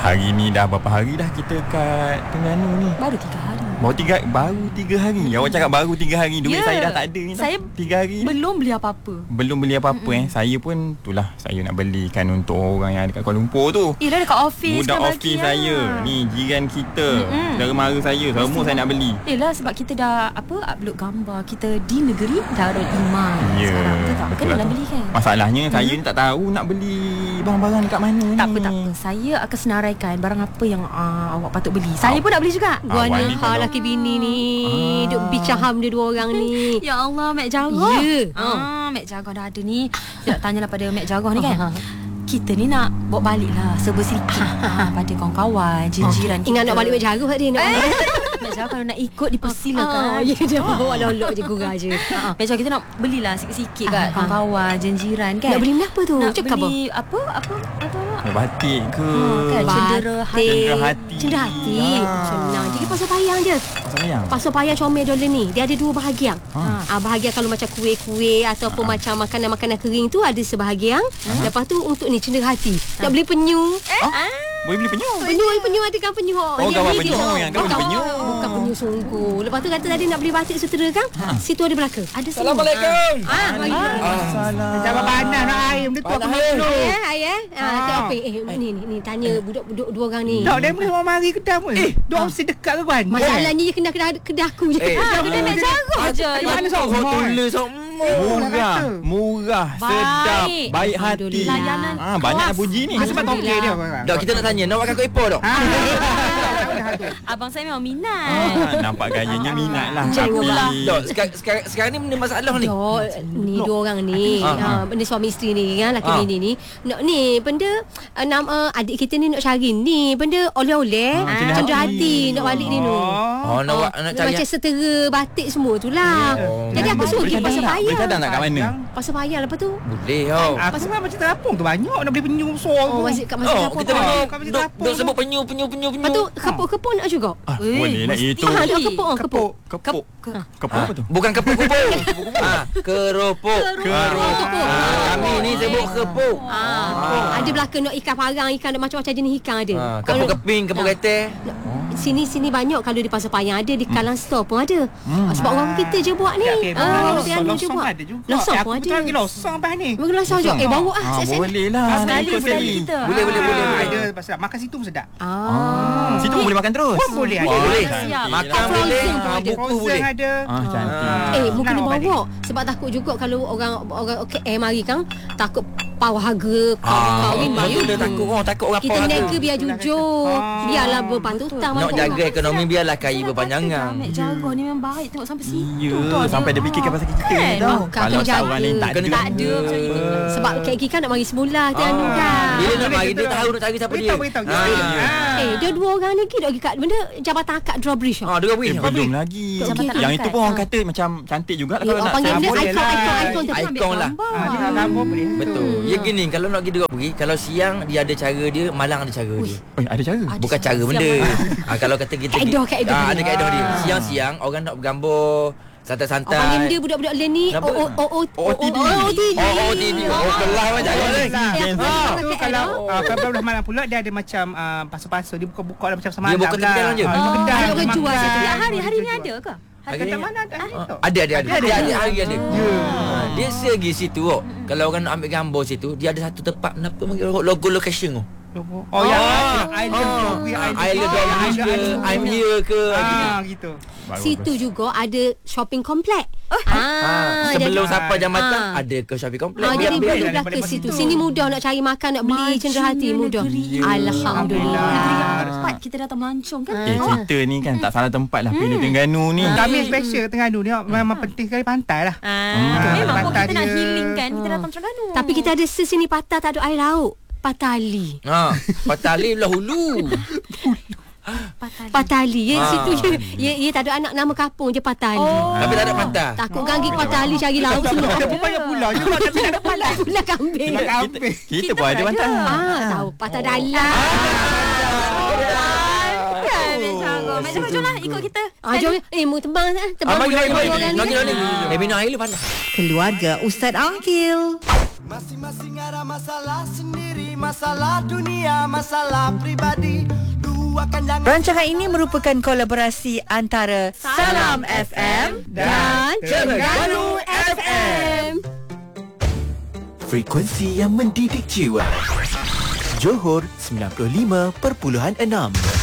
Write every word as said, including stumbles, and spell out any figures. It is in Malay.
Hari ni dah berapa hari dah kita kat Terengganu ni? Baru tiga hari. Baru tiga, baru tiga hari. Hmm. Awak cakap baru tiga hari. Duit yeah. saya dah tak ada ni. Saya tiga hari belum beli apa-apa. Belum beli apa-apa Mm-mm. eh. Saya pun itulah saya nak belikan untuk orang yang ada kat Kuala Lumpur tu. Eh, dah dekat office. Budak office saya. Ni jiran kita. Saudara mara saya. Semua saya nak beli. Yelah, sebab kita dah apa upload gambar kita di negeri Darul Iman. Ya. Sekarang kita tak kena nak beli kan. Masalahnya hmm. saya ni tak tahu nak beli barang-barang dekat mana ni. Tak apa, tak apa. Saya akan senaraikan barang apa yang uh, awak patut beli. Saya pun nak beli juga. Guana hal laki bini ni. Ah. Duk bicaham dia dua orang ni. Ya Allah, Mek Jarrah. Ya. Ah, Mek Jarrah dah ada ni. Saya nak tanyalah pada Mek Jarrah ni kan. Kita ni nak bawa balik lah serba sedikit ha, pada kawan-kawan, jiran kita. Ingat nak balik Mek Jarrah tadi nak. Eh. Mek Jarrah kalau nak ikut dipersilakan. Ah, ya je bawa lolok je gurau je. Mek Jarrah kita nak belilah sikit-sikit kat kawan-kawan, jiran kan. Nak beli apa tu? Nak cakap beli apa? Apa? Apa? Batik ke? Hmm, kan cendera hati. Cendera hati. Cendera hati. Ah. Senang. Jadi pasal payang je. Pasal payang. Pasal payang comel dolar ni. Dia ada dua bahagian. Ha. Ah, bahagian kalau macam kuih-kuih ataupun ha. macam makanan-makanan kering tu ada sebahagian. Ha. Lepas tu untuk ni cendera hati. Ha. Nak beli penyu. Eh? Oh? Ah. Boleh beli penyu? Penyu, penyu ada kan penyu. Oh, gambar penyu yang gambar penyu. Bukan penyu sungguh. Lepas tu kata tadi nak beli batik sutera kan? Ha. Situ ada Melaka. Ada semua. Assalamualaikum. Ah, mari. Assalamualaikum. Jangan panas nak air betul aku dulu. Ya, ayah. Ah, tu apa? Eh, ni ni ni tanya budak-budak dua orang ni. Tak, dia boleh mau mari kedai pun. Eh, dua mesti dekat ke kan? Masalahnya dia kena kedai kedai aku je. Eh, Ah, dia Mek Jarrah je. Mana sok? Tulis sok. Murah, murah, sedap, baik hati. Layanan Ah, banyak puji ni. Sebab tokek dia orang. Dok, kita nak tanya, nak makan kuih ipor dok? Abang saya memang minat. Ah, nampak gayanya minat lah. Jangan Tapi lah. Dok, sekarang, sekarang, sekarang ni benda masalah ni. Dok, ni dua orang ni. Ah, Ah, benda suami isteri ni kan, laki Ah. bini ni. Nak ni benda uh, nama uh, adik kita ni nak cari ni benda oleh-oleh, Ah, cendera cendera hati. hati nak balik ni tu. Oh, nak buat- nak cari. macam setera batik semua tu lah. Oh. Jadi aku suruh pergi Boleh pasal cadang tak? Boleh payah. cadang tak kat mana? Pasal payah lepas tu. Boleh tau. Aku memang macam terapung tu banyak nak beli penyu besar. Oh, masih kat masih Oh, kapur. kita tu. dulu Kau mesti dok, terapung dok tu. sebut penyu, penyu, penyu, penyu. Lepas tu kepuk-kepuk nak juga. Ah, Eh, boleh lah mesti. itu. Ah, ada kepuk, ah, kepuk. Kepuk. Kepuk apa tu? Bukan kepuk-kepuk. Ah, keropok. Keropok. Ah, kami ni sebut kepuk. Ah, ada belakang nak ikan parang, ikan ada macam-macam jenis ikan ada. Ah, Kalau- kepuk-keping, kepuk Ah. geteh. Sini-sini banyak kalau di pasar payang ada, di kalang store pun ada. Ah, sebab orang kita je buat ni. Okay, Ah, losong, dia anu je losong buat. ada juga. Losong Eh, pun aku ada. betul lagi losong pas ni. Bagi losong je. Eh, bawa ah. Ah, set-set. boleh lah. Ah, Nak Sekali, ikut sekali sekali. kita. Boleh, boleh, boleh, boleh. Ada pasal makan situ pun sedap. Ah. Situ pun boleh makan terus. Oh, boleh. Boleh, boleh. Siap. Makan Frozen boleh, pun ah, ada. buku Frozen boleh. ada. Ah, cantik. Eh, mungkin Nak dia bawa bawa. Sebab takut juga kalau orang orang K L mari kan, takut pawah harga kau Ah, kau ni itu dia takut orang, takut orang Kita pawah niaga harga. biar jujur. Ah. Biarlah berpatutan. Nak jaga ekonomi biarlah kaya Saya berpanjangan. kata, Mek Jarrah ni memang baik. Tengok sampai situ. Ya, tu ada. sampai dia fikirkan pasal kita Kan? tau. Oh, kau Kalau kena tak orang lain jaga. tak Kena ada. Tak ada macam itu. Sebab K K kan nak mari semula tu anu kan. Bila nak Boleh mari kita dia orang. tahu nak cari siapa dia. Beritahu, beritahu. Ah. Ah. Eh, dia dua orang lagi dok pergi kat benda jabatan akad drawbridge. Ah, dua Eh, wih. belum lagi. Jabatan Yang angkat. itu pun orang Ah. kata macam cantik juga lah Eh, kalau orang nak panggil saya dia boleh ikon, lah. ikon, ikon tu Ikon ambil lah. gambar. Ah, dia nak gambar boleh. Betul. Ya gini, kalau nak pergi dua pergi, kalau siang dia ada cara dia, malang ada cara dia. Eh, ada cara. Ada Bukan cara siang benda. malam. Ah, kalau kata kita Kaedah, kaedah ah, dia. ada kaedah dia. Ah. Siang-siang orang nak bergambar santai-santai. Orang panggil dia budak-budak lain ni Kenapa? O O O O O T D. O T D. Oh, oh, T D. Oh, kelas macam Oh, ni. lah. Eh, aku Ah, pakai tu kaedah. kalau ah, kalau dah malam pula dia ada macam ah, pasu-pasu dia buka-buka lah macam semalam. Dia buka kedai orang je? Ah, Oh, kedai ada orang makan. jual situ. Ya, hari hari ni ada ke? Hari Kedai ni- mana ada? Ah, Ada. Ada, ada, ada. Dia ada hari ada. Ya. Ah, Dia segi situ kok. Kalau orang nak ambil gambar situ, dia ada satu tempat kenapa panggil logo location tu. Oh, yang Ah. Island Doggy, Island Doggy ke, I'm here ke. Ah, gitu. Bagus, Situ bagus. juga ada shopping komplek. Ah, sebelum jadi- sampai jambatan Ah. ada ke shopping complex. Ah, Biar- jadi biar boleh jalan ke balik situ. situ. Sini mudah nak cari makan, nak beli Majunya cendera hati mudah. negeri. Alhamdulillah. Negeri yang Ah. tempat kita datang melancong kan. Eh, cerita ni kan tak salah tempat lah. Pilih Terengganu ni. Kami special Terengganu ni memang penting sekali pantai lah. Ah, memang pun Pantai kita nak dia. healing kan. Kita datang Terengganu. Tapi kita ada sesini patah tak ada air laut. Patali. Ha, Patali belah hulu. Patali. Patali. Ya, Ah. situ je. Ya, ya tak ada anak nama kampung je Patali. Oh. Tapi tak ada pantai. Takut ganggu Patali cari laut semua. Ada pun banyak pulau je kalau tak ada pantai. Pula kambing. Nak kambing. Kita pun ada pantai. Ah, tahu patah dalam. Kan, Mek Jarrah. Mek Jarrah, jomlah ikut kita. Ah, jom. Eh, mu tebang eh. Ah, Tebang bagi, bagi, dua bagi. orang Nak ni. kita ni. Eh, minum air lu panas. Keluarga Ustaz Aqil. Masing-masing ada masalah sendiri, masalah dunia, masalah pribadi. Luahkan jangan. Rancangan ini merupakan kolaborasi antara Salam F M dan Terengganu F M. Frekuensi yang mendidik jiwa. Johor sembilan puluh lima perpuluhan enam.